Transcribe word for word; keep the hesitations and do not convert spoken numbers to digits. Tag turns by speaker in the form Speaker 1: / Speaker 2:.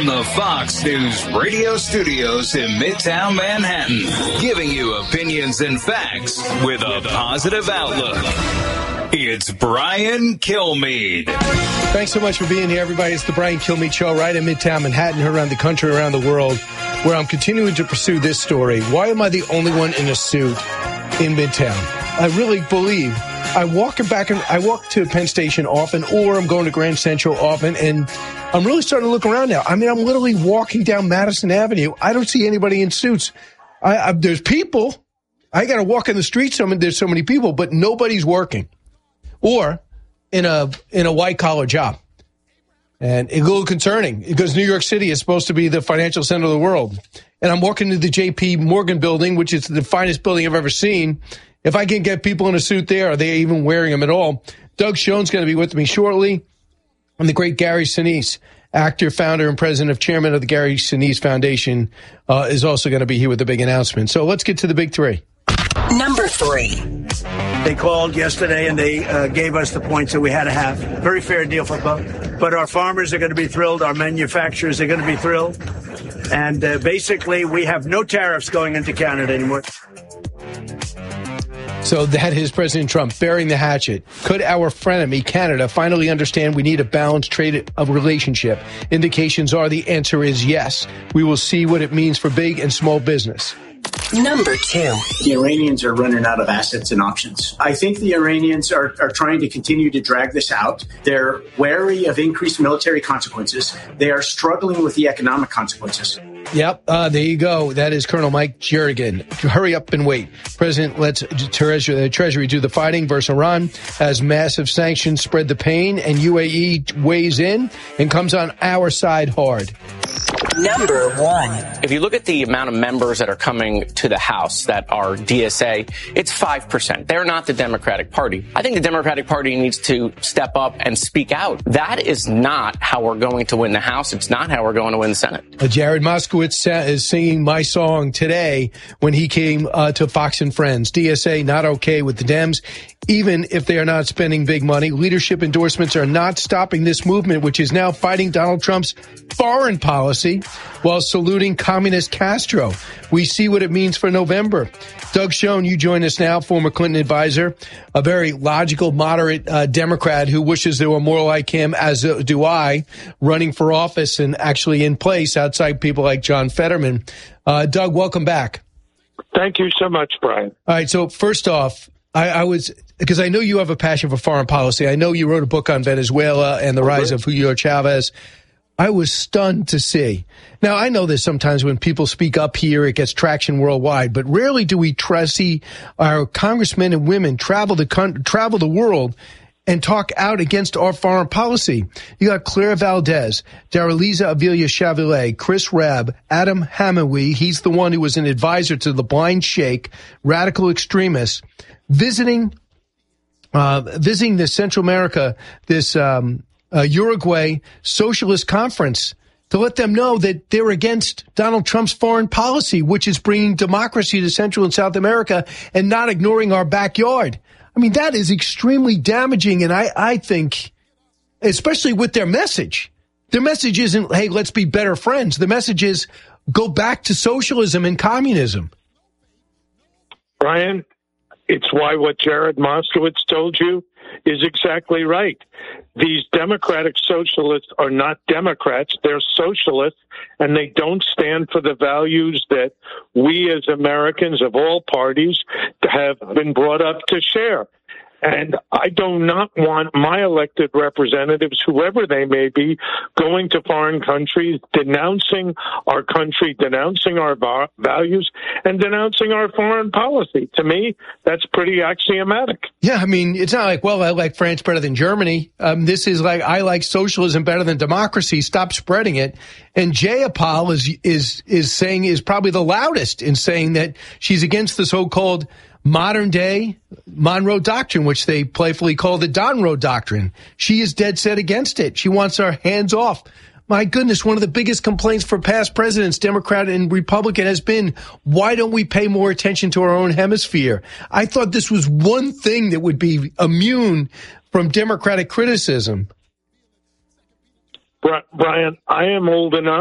Speaker 1: From the Fox News radio studios in Midtown Manhattan, giving you opinions and facts with a positive outlook. It's Brian Kilmeade.
Speaker 2: Thanks so much for being here, everybody. It's the Brian Kilmeade Show right in Midtown Manhattan, around the country, around the world, where I'm continuing to pursue this story. Why am I the only one in a suit in Midtown? I really believe I walk back and I walk to Penn Station often, or I'm going to Grand Central often, and I'm really starting to look around now. I mean, I'm literally walking down Madison Avenue. I don't see anybody in suits. I, I, there's people. I got to walk in the streets. I mean, there's so many people, but nobody's working or in a in a white collar job. And it's a little concerning because New York City is supposed to be the financial center of the world. And I'm walking to the J P Morgan building, which is the finest building I've ever seen. If I can get people in a suit there, are they even wearing them at all? Doug Schoen's going to be with me shortly. And the great Gary Sinise, actor, founder, and president of chairman of the Gary Sinise Foundation, uh, is also going to be here with a big announcement. So let's get to the big three.
Speaker 3: Number three.
Speaker 4: They called yesterday and they uh, gave us the points that we had to have. Very fair deal for both. But our farmers are going to be thrilled. Our manufacturers are going to be thrilled. And uh, basically, we have no tariffs going into Canada anymore.
Speaker 2: So that is President Trump burying the hatchet. Could our frenemy, Canada, finally understand we need a balanced trade relationship? Indications are the answer is yes. We will see what it means for big and small business.
Speaker 3: Number two.
Speaker 5: The Iranians are running out of assets and options. I think the Iranians are, are trying to continue to drag this out. They're wary of increased military consequences. They are struggling with the economic consequences.
Speaker 2: Yep, uh, there you go. That is Colonel Mike Jernigan. Hurry up and wait. President lets the Treasury do the fighting versus Iran, has massive sanctions spread the pain, and U A E weighs in and comes on our side hard.
Speaker 3: Number one.
Speaker 6: If you look at the amount of members that are coming to the House that are D S A, it's five percent. They're not the Democratic Party. I think the Democratic Party needs to step up and speak out. That is not how we're going to win the House. It's not how we're going to win the Senate.
Speaker 2: Uh, Jared Moskowitz is singing my song today when he came uh, to Fox and Friends. D S A not okay with the Dems, even if they are not spending big money. Leadership endorsements are not stopping this movement, which is now fighting Donald Trump's foreign policy while saluting communist Castro. We see what it means for November. Doug Schoen, you join us now, former Clinton advisor, a very logical, moderate uh, Democrat who wishes there were more like him, as uh, do I, running for office and actually in place outside people like John Fetterman. Uh, Doug, welcome back.
Speaker 7: Thank you so much, Brian.
Speaker 2: All right, so first off, I, I was, because I know you have a passion for foreign policy. I know you wrote a book on Venezuela and the rise of Hugo Chavez. I was stunned to see. Now, I know this sometimes when people speak up here, it gets traction worldwide, but rarely do we try to see our congressmen and women travel the con- travel the world and talk out against our foreign policy. You got Claire Valdez, Daraliza Avila-Chavez, Chris Rabb, Adam Hamawi. He's the one who was an advisor to the Blind Sheikh, radical extremists, visiting uh, visiting the Central America, this um, uh, Uruguay Socialist Conference, to let them know that they're against Donald Trump's foreign policy, which is bringing democracy to Central and South America and not ignoring our backyard. I mean, that is extremely damaging, and I, I think, especially with their message. Their message isn't, hey, let's be better friends. The message is, go back to socialism and communism.
Speaker 7: Brian, it's why what Jared Moskowitz told you is exactly right. These democratic socialists are not Democrats. They're socialists, and they don't stand for the values that we as Americans of all parties have been brought up to share. And I do not want my elected representatives, whoever they may be, going to foreign countries, denouncing our country, denouncing our values, and denouncing our foreign policy. To me, that's pretty axiomatic.
Speaker 2: Yeah, I mean, it's not like, well, I like France better than Germany. Um, this is like, I like socialism better than democracy. Stop spreading it. And Jayapal is is is saying, is probably the loudest in saying that she's against the so-called modern day Monroe Doctrine, which they playfully call the Donroe Doctrine. She is dead set against it. She wants our hands off. My goodness, one of the biggest complaints for past presidents, Democrat and Republican, has been, why don't we pay more attention to our own hemisphere? I thought this was one thing that would be immune from Democratic criticism.
Speaker 7: Brian, I am old enough